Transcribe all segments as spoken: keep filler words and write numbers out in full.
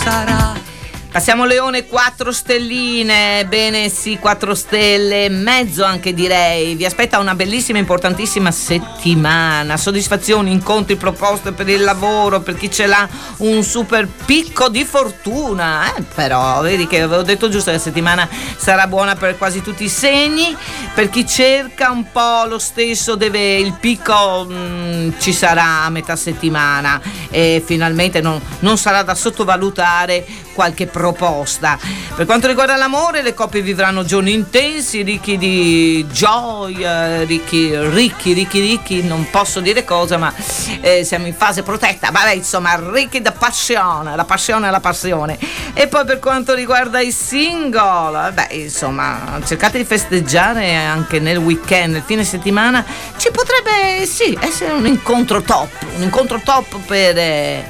sarà. Passiamo Leone, quattro stelline, bene sì, quattro stelle e mezzo anche direi. Vi aspetta una bellissima, importantissima settimana, soddisfazioni, incontri, proposte per il lavoro, per chi ce l'ha, un super picco di fortuna, eh? Però vedi che avevo detto giusto, la settimana sarà buona per quasi tutti i segni, per chi cerca un po' lo stesso deve, il picco mh, ci sarà a metà settimana e finalmente non, non sarà da sottovalutare qualche proposta. Per quanto riguarda l'amore, le coppie vivranno giorni intensi, ricchi di gioia, ricchi, ricchi, ricchi, ricchi, non posso dire cosa, ma eh, siamo in fase protetta, vabbè, insomma, ricchi da passione, la passione e la passione. E poi per quanto riguarda i single, beh, insomma, cercate di festeggiare anche nel weekend, nel fine settimana, ci potrebbe, sì, essere un incontro top, un incontro top per... Eh,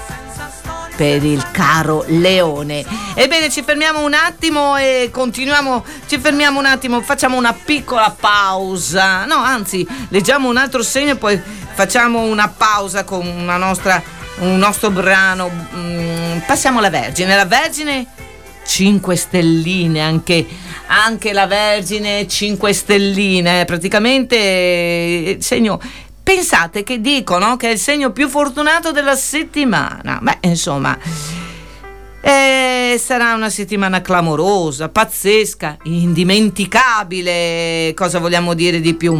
per il caro Leone. Ebbene, ci fermiamo un attimo e continuiamo, ci fermiamo un attimo, facciamo una piccola pausa, no, anzi, leggiamo un altro segno e poi facciamo una pausa con una nostra, un nostro brano. Mm, passiamo alla Vergine, la Vergine cinque stelline, anche, anche la Vergine cinque stelline, praticamente segno. Pensate che dicono che è il segno più fortunato della settimana. Beh, insomma, eh, sarà una settimana clamorosa, pazzesca, indimenticabile. Cosa vogliamo dire di più?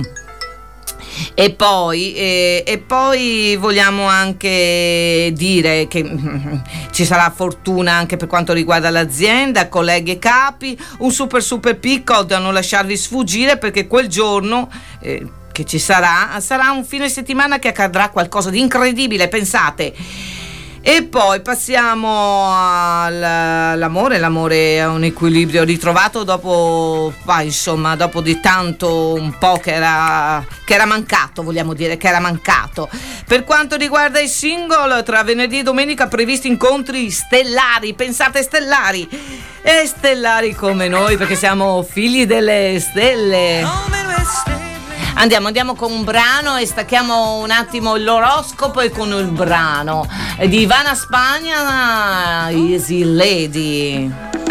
E poi, eh, e poi vogliamo anche dire che ci sarà fortuna anche per quanto riguarda l'azienda, colleghi e capi, un super super picco da non lasciarvi sfuggire, perché quel giorno... Eh, che ci sarà, sarà un fine settimana che accadrà qualcosa di incredibile, pensate. E poi passiamo all'amore. L'amore è un equilibrio ritrovato dopo, bah, insomma, dopo di tanto un po' che era, che era mancato, vogliamo dire che era mancato. Per quanto riguarda i single, tra venerdì e domenica previsti incontri stellari, pensate stellari, e stellari come noi, perché siamo figli delle stelle. Andiamo, andiamo con un brano e stacchiamo un attimo l'oroscopo e con il brano di Ivana Spagna, Easy Lady.